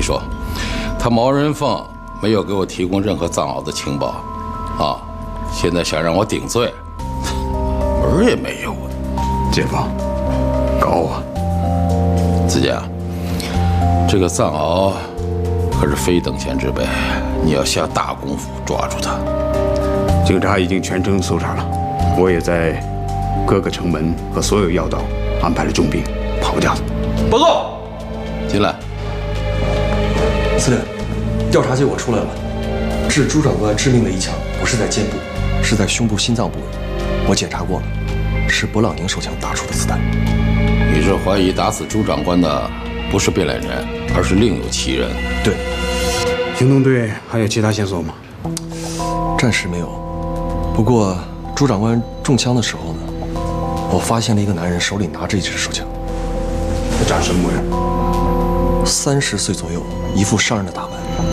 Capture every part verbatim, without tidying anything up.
你说，他毛人凤没有给我提供任何藏獒的情报，啊，现在想让我顶罪，门儿也没有啊！ 姐夫，高啊！ 子健，这个藏獒可是非等闲之辈，你要下大功夫抓住他。 警察已经全城搜查了，我也在各个城门和所有要道安排了重兵，跑不掉的。 报告， 进来。 司令，调查结果出来了，致朱长官致命的一枪不是在肩部，是在胸部心脏部位。我检查过了，是勃朗宁手枪打出的子弹。 你是怀疑打死朱长官的不是变脸人，而是另有其人？ 对。 行动队还有其他线索吗？ 暂时没有。不过朱长官中枪的时候呢，我发现了一个男人手里拿着一支手枪。 他长什么模样？ 三十岁左右，一副商人的打扮。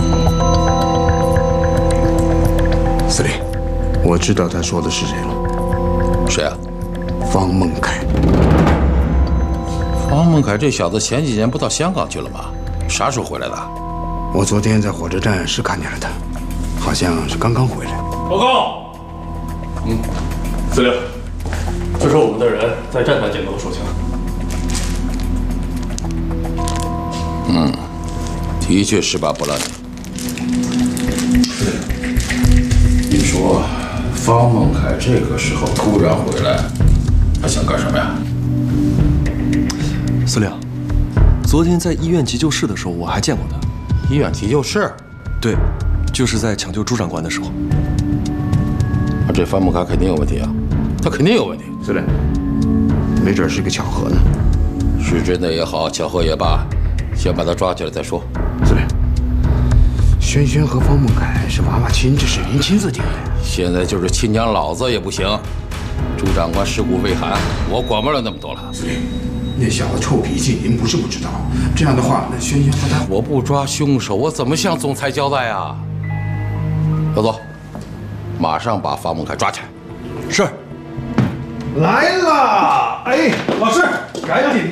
司令，我知道他说的是谁了。 谁啊？ 方孟凯。 方孟凯这小子前几年不到香港去了吗？啥时候回来的？ 我昨天在火车站是看见了他，好像是刚刚回来。 报告。嗯，司令，这是我们的人在站台捡到的手枪。 嗯，的确是把勃朗宁。你说，方孟凯这个时候突然回来，他想干什么呀？ 司令，昨天在医院急救室的时候，我还见过他。 医院急救室？ 对，就是在抢救朱长官的时候。 啊，这方孟凯肯定有问题啊，他肯定有问题。 司令，没准是个巧合呢。 是真的也好，巧合也罢，先把他抓起来再说。 司令，轩轩和方孟凯是娃娃亲，这是您亲自定的。 现在就是亲娘老子也不行。朱长官尸骨未寒，我管不了那么多了。 司令，那小子臭脾气，您不是不知道。这样的话，那轩轩和他…… 我不抓凶手，我怎么向总裁交代啊？老左，马上把方孟凯抓起来。 是。 来了！哎，老师，赶紧。